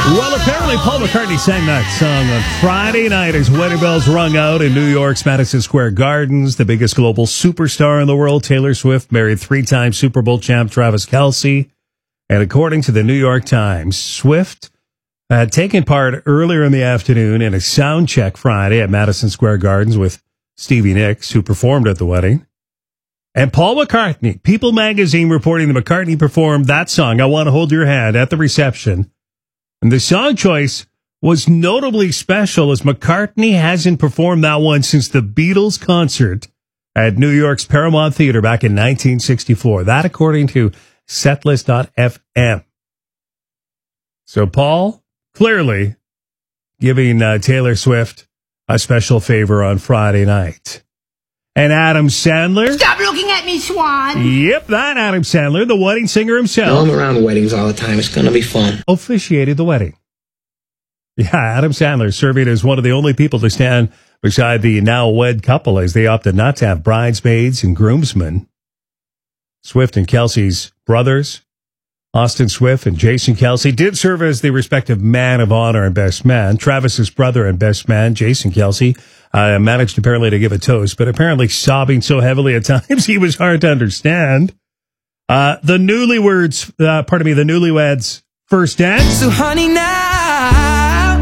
Well, apparently Paul McCartney sang that song on Friday night as wedding bells rung out in New York's Madison Square Gardens. The biggest global superstar in the world, Taylor Swift, married three-time Super Bowl champ Travis Kelce. And according to the New York Times, Swift had taken part earlier in the afternoon in a sound check Friday at Madison Square Gardens with Stevie Nicks, who performed at the wedding. And Paul McCartney, People magazine reporting that McCartney performed that song, I Want to Hold Your Hand, at the reception. And the song choice was notably special as McCartney hasn't performed that one since the Beatles concert at New York's Paramount Theater back in 1964. That according to Setlist.fm. So Paul clearly giving Taylor Swift a special favor on Friday night. And Adam Sandler. Stop looking at me, Swan. Yep, that Adam Sandler, the wedding singer himself. I'm around weddings all the time. It's going to be fun. Officiated the wedding. Yeah, Adam Sandler serving as one of the only people to stand beside the now wed couple as they opted not to have bridesmaids and groomsmen. Swift and Kelce's brothers, Austin Swift and Jason Kelce, did serve as the respective man of honor and best man. Travis's brother and best man, Jason Kelce, managed apparently to give a toast, but apparently sobbing so heavily at times he was hard to understand. The newlyweds' first dance. So honey, now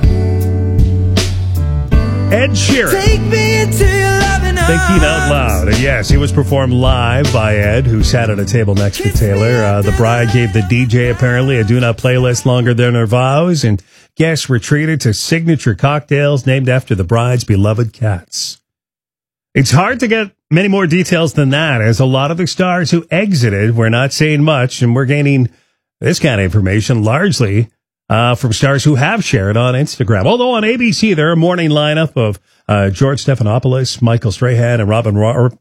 Ed Sheeran. take me into your loving arms. Thinking Out Loud. And yes, it was performed live by Ed, who sat at a table next to Taylor. The bride gave the DJ apparently a do not play list longer than her vows, and guests were treated to signature cocktails named after the bride's beloved cats. It's hard to get many more details than that, as a lot of the stars who exited were not saying much, and we're gaining this kind of information largely from stars who have shared on Instagram. Although on ABC, there are a morning lineup of George Stephanopoulos, Michael Strahan, and Robin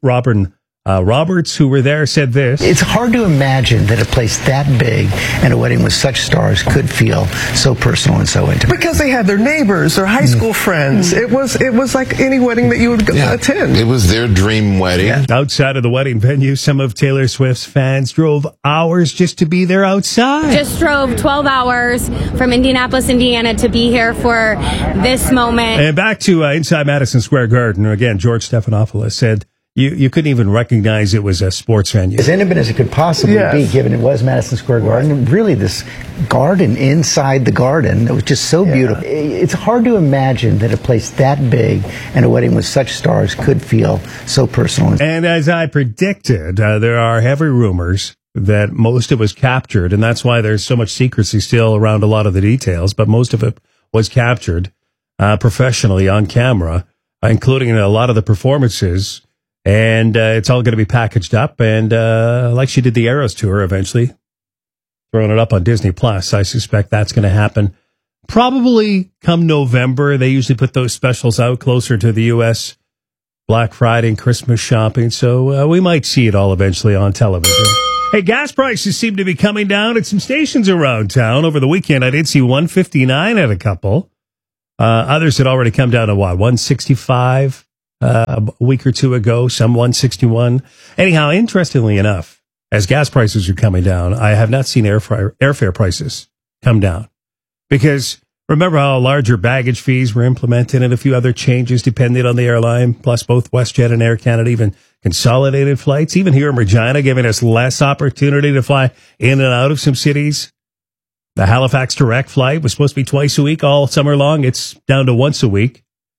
Roberts, who were there, said this. It's hard to imagine that a place that big and a wedding with such stars could feel so personal and so intimate. Because they had their neighbors or high school friends. It was like any wedding that you would attend. It was their dream wedding. Yeah. Outside of the wedding venue, some of Taylor Swift's fans drove hours just to be there outside. Just drove 12 hours from Indianapolis, Indiana to be here for this moment. And back to inside Madison Square Garden, again, George Stephanopoulos said, You couldn't even recognize it was a sports venue. As intimate as it could possibly be, given it was Madison Square Garden. And really, this garden inside the garden, it was just so beautiful. It's hard to imagine that a place that big and a wedding with such stars could feel so personal. And as I predicted, there are heavy rumors that most of it was captured, and that's why there's so much secrecy still around a lot of the details, but most of it was captured professionally on camera, including a lot of the performances. And it's all going to be packaged up, and like she did the Eras tour eventually, throwing it up on Disney Plus. I suspect that's going to happen probably come November. They usually put those specials out closer to the U.S. Black Friday and Christmas shopping, so we might see it all eventually on television. Hey, gas prices seem to be coming down at some stations around town. Over the weekend, I did see $1.59 at a couple. Others had already come down to what, $1.65? A week or two ago, some 161. Anyhow, interestingly enough, as gas prices are coming down, I have not seen airfare prices come down. Because remember how larger baggage fees were implemented and a few other changes depending on the airline, plus both WestJet and Air Canada even consolidated flights, even here in Regina, giving us less opportunity to fly in and out of some cities. The Halifax direct flight was supposed to be twice a week all summer long. It's down to once a week.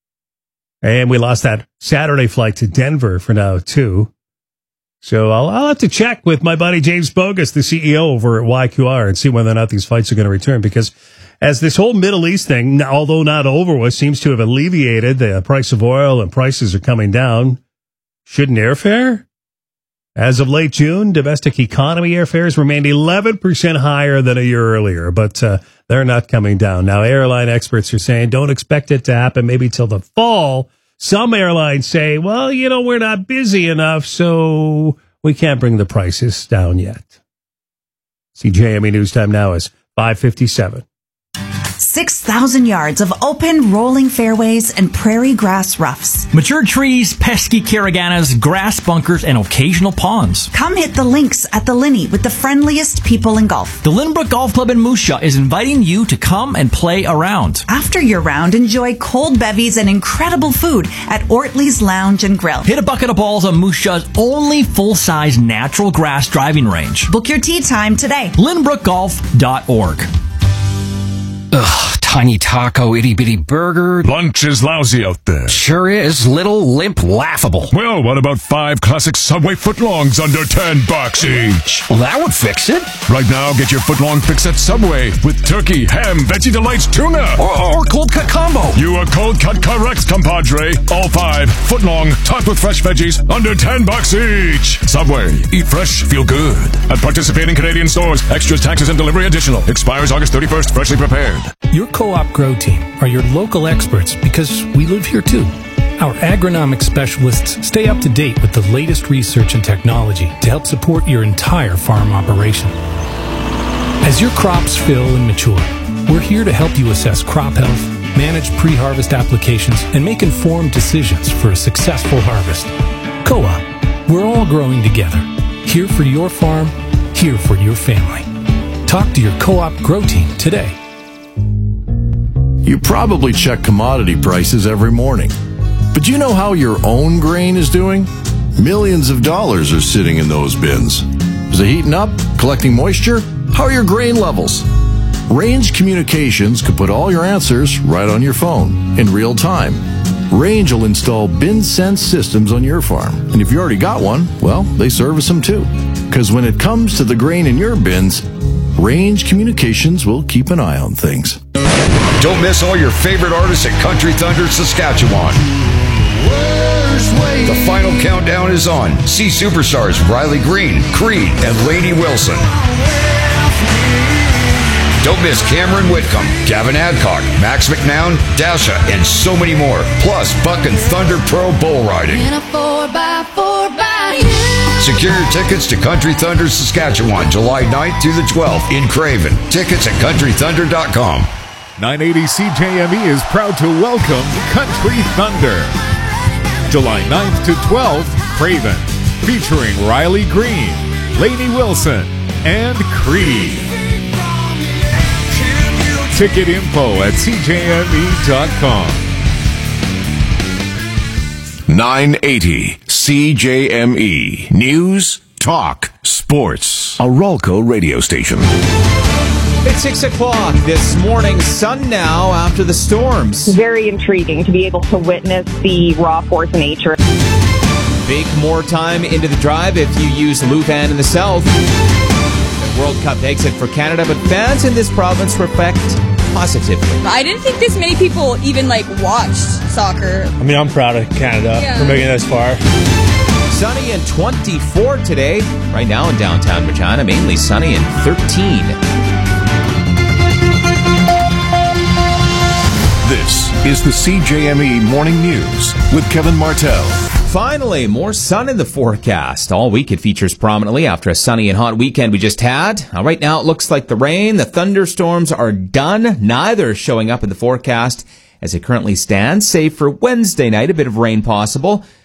And we lost that Saturday flight to Denver for now, too. So I'll have to check with my buddy James Bogus, the CEO over at YQR, and see whether or not these flights are going to return. Because as this whole Middle East thing, although not over with, seems to have alleviated the price of oil and prices are coming down, shouldn't airfare? As of late June, domestic economy airfares remained 11% higher than a year earlier, but they're not coming down. Now, airline experts are saying don't expect it to happen maybe till the fall. Some airlines say, well, we're not busy enough, so we can't bring the prices down yet. CJME News Time now is 5:57. 6,000 yards of open, rolling fairways and prairie grass roughs. Mature trees, pesky caraganas, grass bunkers, and occasional ponds. Come hit the links at the Linney with the friendliest people in golf. The Lynbrook Golf Club in Moose Jaw is inviting you to come and play around. After your round, enjoy cold bevies and incredible food at Ortley's Lounge and Grill. Hit a bucket of balls on Moose Jaw's only full-size natural grass driving range. Book your tee time today. LynbrookGolf.org. Ugh, tiny taco, itty-bitty burger. Lunch is lousy out there. Sure is. Little, limp, laughable. Well, what about 5 classic Subway footlongs under $10 each? Well, that would fix it. Right now, get your footlong fix at Subway with turkey, ham, Veggie Delights, tuna. Or cold cut combo. You are cold cut correct, compadre. All 5 footlong, topped with fresh veggies, under $10 each. Subway. Eat fresh, feel good. At participating Canadian stores. Extras, taxes, and delivery additional. Expires August 31st. Freshly prepared. Your Co-op Grow Team are your local experts because we live here too. Our agronomic specialists stay up to date with the latest research and technology to help support your entire farm operation. As your crops fill and mature, we're here to help you assess crop health, manage pre-harvest applications, and make informed decisions for a successful harvest. Co-op, we're all growing together. Here for your farm, here for your family. Talk to your Co-op Grow Team today. You probably check commodity prices every morning. But do you know how your own grain is doing? Millions of dollars are sitting in those bins. Is it heating up? Collecting moisture? How are your grain levels? Range Communications could put all your answers right on your phone in real time. Range will install bin sense systems on your farm. And if you already got one, well, they service them too. Because when it comes to the grain in your bins, Range Communications will keep an eye on things. Don't miss all your favorite artists at Country Thunder Saskatchewan. The final countdown is on. See superstars Riley Green, Creed, and Lainey Wilson. Don't miss Cameron Whitcomb, Gavin Adcock, Max McNown, Dasha, and so many more. Plus, Buck and Thunder Pro Bull Riding. Secure your tickets to Country Thunder Saskatchewan, July 9th through the 12th in Craven. Tickets at countrythunder.com. 980 CJME is proud to welcome Country Thunder. July 9th to 12th, Craven, featuring Riley Green, Lainey Wilson, and Creed. Ticket info at CJME.com. 980 CJME. News, talk, sports. A Rolco radio station. It's 6 o'clock this morning, sun now after the storms. Very intriguing to be able to witness the raw force of nature. Bake more time into the drive if you use Lou-Van in the south. The World Cup exit for Canada, but fans in this province reflect positively. I didn't think this many people even watched soccer. I mean, I'm proud of Canada for making it this far. Sunny and 24 today. Right now in downtown Regina, mainly sunny and 13. This is the CJME Morning News with Kevin Martell. Finally, more sun in the forecast. All week it features prominently after a sunny and hot weekend we just had. Right now it looks like the rain, the thunderstorms are done. Neither showing up in the forecast as it currently stands, save for Wednesday night, a bit of rain possible.